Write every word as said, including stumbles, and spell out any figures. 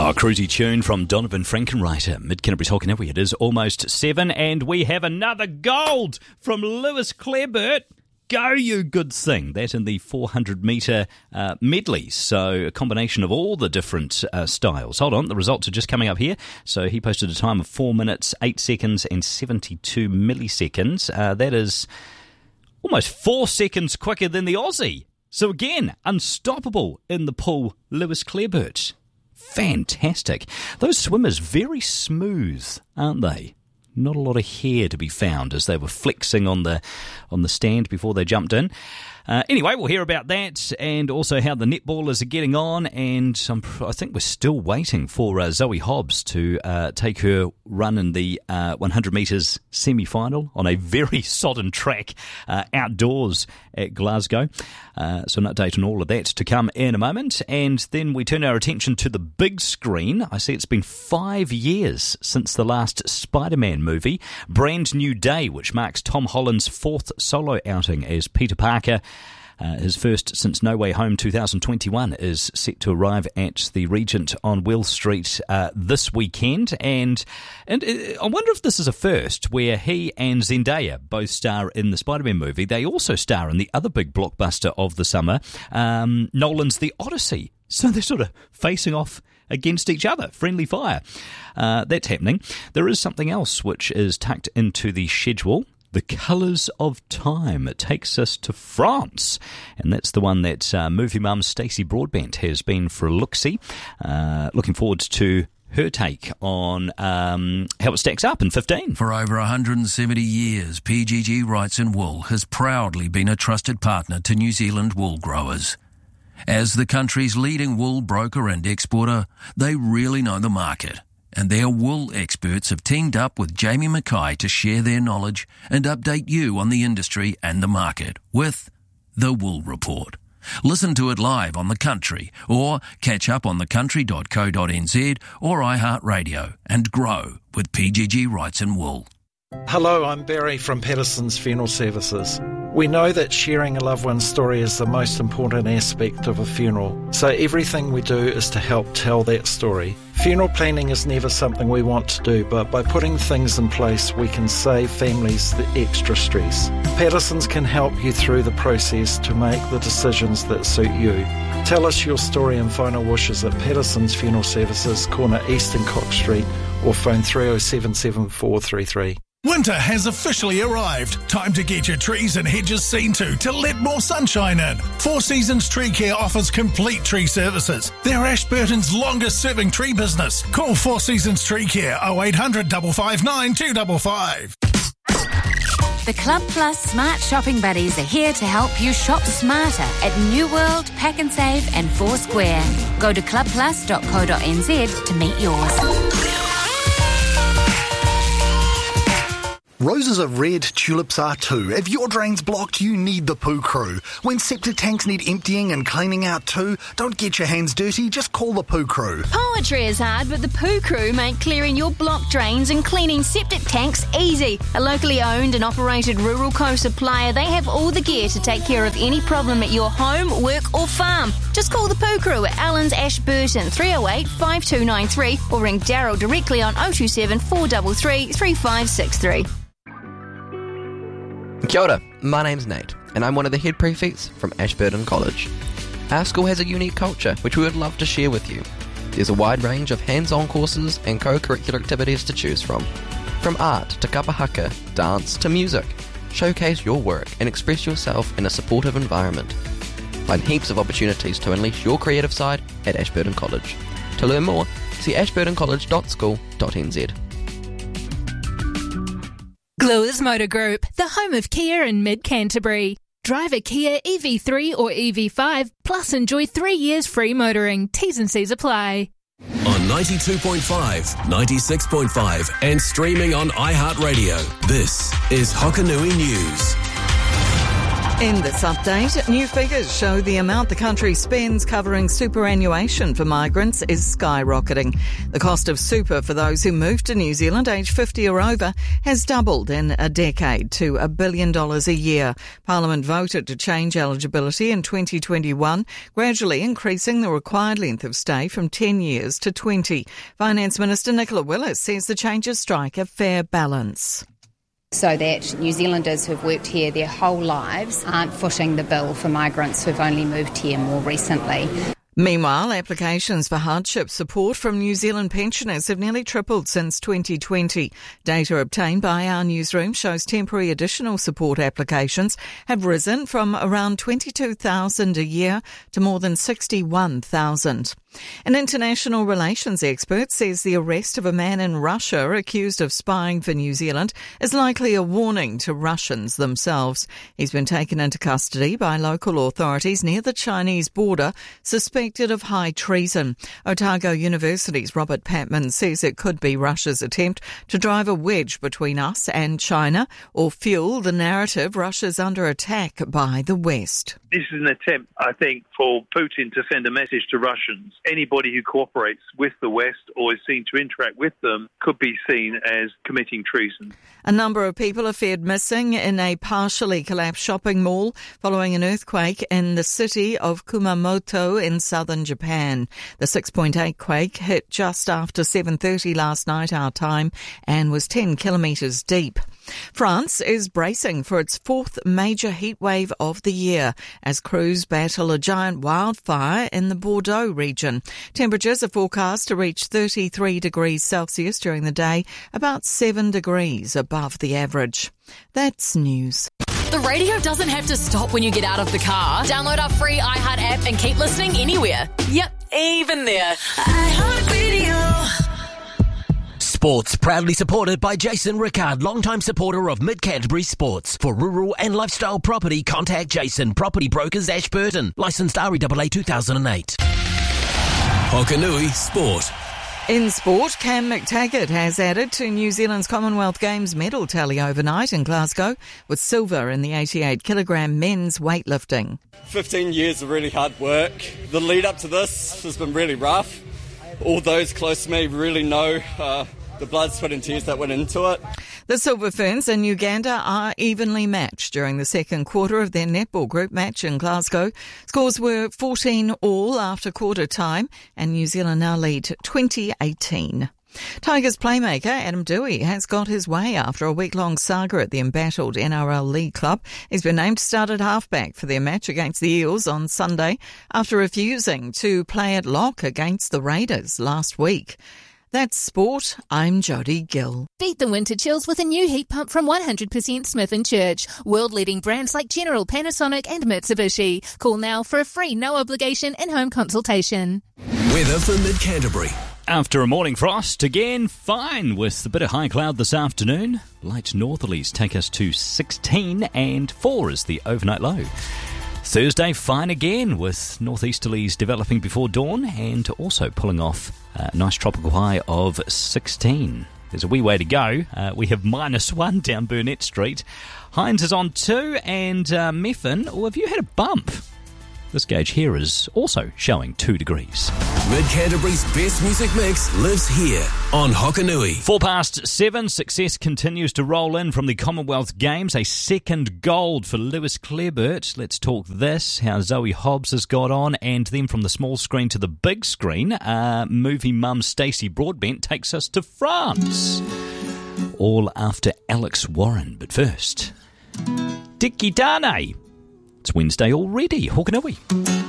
Oh, cruisy tune from Donovan Frankenreiter. Mid-Canterbury Talking Now. It is almost seven, and we have another gold from Lewis Clareburt. Go, you good thing. That in the four hundred metre uh, medley. So a combination of all the different uh, styles. Hold on, the results are just coming up here. So he posted a time of four minutes, eight seconds and seventy-two milliseconds. Uh, that is almost four seconds quicker than the Aussie. So again, unstoppable in the pool, Lewis Clareburt. Fantastic. Those swimmers, very smooth, aren't they? Not a lot of hair to be found as they were flexing on the on the stand before they jumped in. Uh, anyway, we'll hear about that and also how the netballers are getting on. And um, I think we're still waiting for uh, Zoe Hobbs to uh, take her run in the uh, one hundred metres semi-final on a very sodden track uh, outdoors at Glasgow. Uh, so an update on all of that to come in a moment. And then we turn our attention to the big screen. I see it's been five years since the last Spider-Man movie, Brand New Day, which marks Tom Holland's fourth solo outing as Peter Parker. Uh, his first since No Way Home two thousand twenty-one is set to arrive at the Regent on Will Street uh, this weekend. And and uh, I wonder if this is a first where he and Zendaya both star in the Spider-Man movie. They also star in the other big blockbuster of the summer, um, Nolan's The Odyssey. So they're sort of facing off against each other, friendly fire. Uh, that's happening. There is something else which is tucked into the schedule. The Colours of Time. It takes us to France, and that's the one that uh, movie mum Stacey Broadbent has been for a look-see. Uh, looking forward to her take on um, how it stacks up in fifteen. For over one hundred seventy years, P G G Wrights and Wool has proudly been a trusted partner to New Zealand wool growers. As the country's leading wool broker and exporter, they really know the market. And their wool experts have teamed up with Jamie Mackay to share their knowledge and update you on the industry and the market with The Wool Report. Listen to it live on The Country or catch up on the country dot co dot n z or iHeartRadio and grow with P G G Wrights and Wool. Hello, I'm Barry from Patterson's Funeral Services. We know that sharing a loved one's story is the most important aspect of a funeral, so everything we do is to help tell that story. Funeral planning is never something we want to do, but by putting things in place, we can save families the extra stress. Patterson's can help you through the process to make the decisions that suit you. Tell us your story and final wishes at Patterson's Funeral Services, corner East and Cox Street, or phone three oh seven seven four three three. Winter has officially arrived. Time to get your trees and hedges seen to to let more sunshine in. Four Seasons Tree Care offers complete tree services. They're Ashburton's longest serving tree business. Call Four Seasons Tree Care oh eight hundred, five five nine, two five five. The Club Plus Smart Shopping Buddies are here to help you shop smarter at New World, Pack and Save and Foursquare. Go to club plus dot co dot n z to meet yours. Roses are red, tulips are too. If your drain's blocked, you need the Poo Crew. When septic tanks need emptying and cleaning out too, don't get your hands dirty, just call the Poo Crew. Poetry is hard, but the Poo Crew make clearing your blocked drains and cleaning septic tanks easy. A locally owned and operated rural co-supplier, they have all the gear to take care of any problem at your home, work or farm. Just call the Poo Crew at Allen's Ashburton, three oh eight, five two nine three, or ring Daryl directly on oh two seven, four three three, three five six three. Kia ora, my name's Nate, and I'm one of the head prefects from Ashburton College. Our school has a unique culture which we would love to share with you. There's a wide range of hands-on courses and co-curricular activities to choose from. From art to kapa haka, dance to music. Showcase your work and express yourself in a supportive environment. Find heaps of opportunities to unleash your creative side at Ashburton College. To learn more, see ashburton college dot school dot n z. Gluers Motor Group, the home of Kia in mid-Canterbury. Drive a Kia E V three or E V five, plus enjoy three years free motoring. T's and C's apply. On ninety-two point five, ninety-six point five and streaming on iHeartRadio, this is Hokanui News. In this update, new figures show the amount the country spends covering superannuation for migrants is skyrocketing. The cost of super for those who move to New Zealand aged fifty or over has doubled in a decade to a billion dollars a year. Parliament voted to change eligibility in twenty twenty-one, gradually increasing the required length of stay from ten years to twenty. Finance Minister Nicola Willis says the changes strike a fair balance, so that New Zealanders who've worked here their whole lives aren't footing the bill for migrants who've only moved here more recently. Meanwhile, applications for hardship support from New Zealand pensioners have nearly tripled since twenty twenty. Data obtained by our newsroom shows temporary additional support applications have risen from around twenty-two thousand a year to more than sixty-one thousand. An international relations expert says the arrest of a man in Russia accused of spying for New Zealand is likely a warning to Russians themselves. He's been taken into custody by local authorities near the Chinese border, suspected of high treason. Otago University's Robert Patman says it could be Russia's attempt to drive a wedge between us and China or fuel the narrative Russia's under attack by the West. This is an attempt, I think, for Putin to send a message to Russians. Anybody who cooperates with the West or is seen to interact with them could be seen as committing treason. A number of people are feared missing in a partially collapsed shopping mall following an earthquake in the city of Kumamoto in southern Japan. The six point eight quake hit just after seven thirty last night our time and was ten kilometres deep. France is bracing for its fourth major heatwave of the year as crews battle a giant wildfire in the Bordeaux region. Temperatures are forecast to reach thirty-three degrees Celsius during the day, about seven degrees above the average. That's news. The radio doesn't have to stop when you get out of the car. Download our free iHeart app and keep listening anywhere. Yep, even there. iHeart Radio. Sports proudly supported by Jason Rickard, longtime supporter of Mid Canterbury Sports. For rural and lifestyle property, contact Jason, Property Brokers, Ashburton. Licensed R E A A two thousand eight. Hokanui Sport. In sport, Cam McTaggart has added to New Zealand's Commonwealth Games medal tally overnight in Glasgow with silver in the eighty-eight kilogram men's weightlifting. fifteen years of really hard work. The lead up to this has been really rough. All those close to me really know uh, the blood, sweat and tears that went into it. The Silver Ferns and Uganda are evenly matched during the second quarter of their netball group match in Glasgow. Scores were fourteen all after quarter time and New Zealand now lead twenty eighteen. Tigers playmaker Adam Dewey has got his way after a week-long saga at the embattled N R L League club. He's been named to start at halfback for their match against the Eels on Sunday after refusing to play at lock against the Raiders last week. That's sport. I'm Jodie Gill. Beat the winter chills with a new heat pump from one hundred percent Smith and Church. World-leading brands like General, Panasonic and Mitsubishi. Call now for a free no-obligation in-home consultation. Weather for Mid-Canterbury. After a morning frost, again fine with a bit of high cloud this afternoon. Light northerlies take us to sixteen and four is the overnight low. Thursday, fine again with northeasterlies developing before dawn and also pulling off a nice tropical high of sixteen. There's a wee way to go. Uh, we have minus one down Burnett Street. Hines is on two and uh, Meffin, or have you had a bump? This gauge here is also showing two degrees. Mid-Canterbury's best music mix lives here on Hokanui. Four past seven, success continues to roll in from the Commonwealth Games. A second gold for Lewis Clareburt. Let's talk this, how Zoe Hobbs has got on, and then from the small screen to the big screen, uh, movie mum Stacey Broadbent takes us to France. All after Alex Warren. But first, Tiki Tane. It's Wednesday already. Hokanui.